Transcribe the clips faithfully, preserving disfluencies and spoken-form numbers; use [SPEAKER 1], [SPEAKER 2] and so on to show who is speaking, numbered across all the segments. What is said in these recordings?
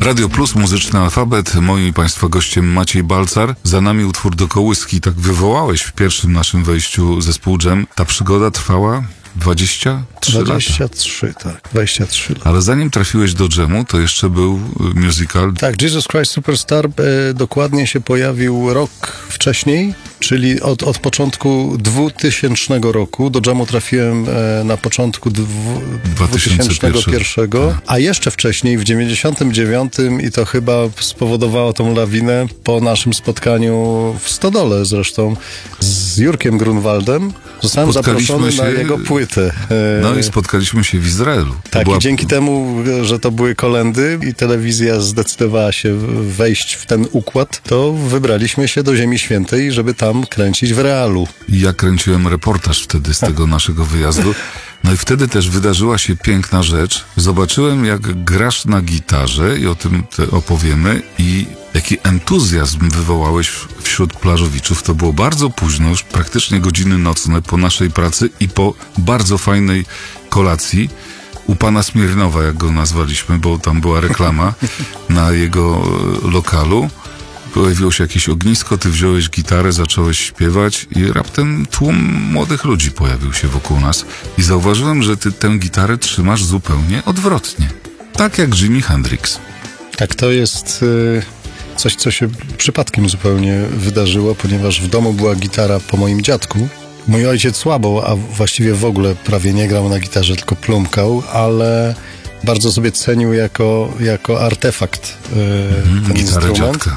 [SPEAKER 1] Radio Plus, Muzyczny Alfabet. Moim i Państwa gościem Maciej Balcar. Za nami utwór do kołyski. Tak wywołałeś w pierwszym naszym wejściu zespół Dżem. Ta przygoda trwała dwadzieścia trzy lata.
[SPEAKER 2] dwadzieścia trzy, tak. dwadzieścia trzy lata.
[SPEAKER 1] Ale zanim trafiłeś do Dżemu, to jeszcze był musical.
[SPEAKER 2] Tak, Jesus Christ Superstar e, dokładnie się pojawił rok wcześniej, czyli od, od początku dwutysięcznego roku. Do Dżemu trafiłem e, na początku dwu,
[SPEAKER 1] dwa tysiące
[SPEAKER 2] pierwszego,
[SPEAKER 1] Tak.
[SPEAKER 2] a jeszcze wcześniej, w dziewięćdziesiątym dziewiątym i to chyba spowodowało tą lawinę po naszym spotkaniu w Stodole zresztą z Jurkiem Grunwaldem. Zostałem zaproszony się... na jego płytę.
[SPEAKER 1] No i spotkaliśmy się w Izraelu. To
[SPEAKER 2] tak,
[SPEAKER 1] była...
[SPEAKER 2] i dzięki temu, że to były kolendy i telewizja zdecydowała się wejść w ten układ, to wybraliśmy się do Ziemi Świętej, żeby tam kręcić w realu.
[SPEAKER 1] Ja kręciłem reportaż wtedy z tego naszego wyjazdu. No i wtedy też wydarzyła się piękna rzecz. Zobaczyłem, jak grasz na gitarze i o tym te opowiemy i jaki entuzjazm wywołałeś wśród plażowiczów. To było bardzo późno, już praktycznie godziny nocne po naszej pracy i po bardzo fajnej kolacji u pana Smirnowa, jak go nazwaliśmy, bo tam była reklama na jego lokalu. Pojawiło się jakieś ognisko, ty wziąłeś gitarę, zacząłeś śpiewać i raptem tłum młodych ludzi pojawił się wokół nas i zauważyłem, że ty tę gitarę trzymasz zupełnie odwrotnie. Tak jak Jimi Hendrix.
[SPEAKER 2] Tak, to jest y, coś, co się przypadkiem zupełnie wydarzyło, ponieważ w domu była gitara po moim dziadku. Mój ojciec słabo, a właściwie w ogóle prawie nie grał na gitarze, tylko plumkał, ale bardzo sobie cenił jako, jako artefakt y,
[SPEAKER 1] mm,
[SPEAKER 2] ten
[SPEAKER 1] gitarę
[SPEAKER 2] instrument.
[SPEAKER 1] Dziadka.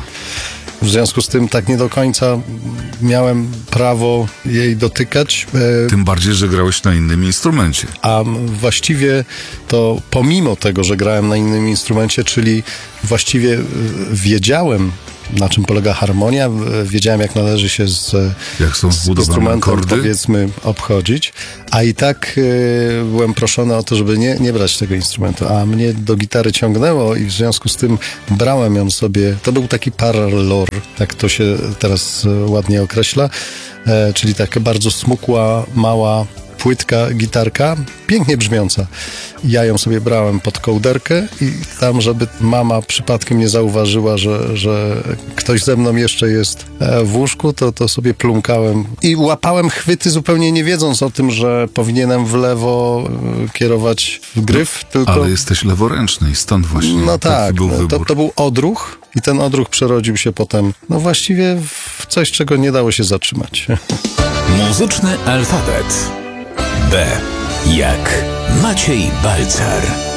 [SPEAKER 2] W związku z tym tak nie do końca miałem prawo jej dotykać.
[SPEAKER 1] Tym bardziej, że grałeś na innym instrumencie.
[SPEAKER 2] A właściwie to pomimo tego, że grałem na innym instrumencie, czyli właściwie wiedziałem, na czym polega harmonia, wiedziałem, jak należy się z,
[SPEAKER 1] jak są
[SPEAKER 2] z instrumentem,
[SPEAKER 1] akordy,
[SPEAKER 2] powiedzmy, obchodzić, a i tak y, byłem proszony o to, żeby nie, nie brać tego instrumentu, a mnie do gitary ciągnęło i w związku z tym brałem ją sobie, to był taki parlor, jak to się teraz ładnie określa, e, czyli taka bardzo smukła, mała, płytka gitarka, pięknie brzmiąca. Ja ją sobie brałem pod kołderkę i tam, żeby mama przypadkiem nie zauważyła, że, że ktoś ze mną jeszcze jest w łóżku, to, to sobie plumkałem i łapałem chwyty zupełnie nie wiedząc o tym, że powinienem w lewo kierować w gryf.
[SPEAKER 1] No,
[SPEAKER 2] tylko...
[SPEAKER 1] ale jesteś leworęczny i stąd właśnie
[SPEAKER 2] No tak,
[SPEAKER 1] był
[SPEAKER 2] no, to, to był odruch i ten odruch przerodził się potem, no właściwie w coś, czego nie dało się zatrzymać.
[SPEAKER 3] Muzyczny alfabet. B jak Maciej Balcar.